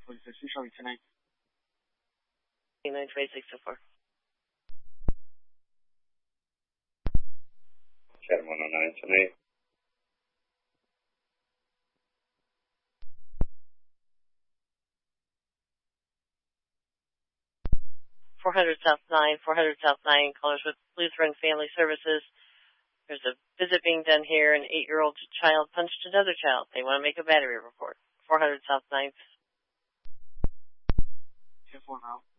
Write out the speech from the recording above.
police station, showing tonight. 92604. Chatham 109 tonight. South 9, 400 South 9, callers with Lutheran Family Services. There's a visit being done here. An 8-year-old child punched another child. They want to make a battery report. 400 South 9th. 10-4 now.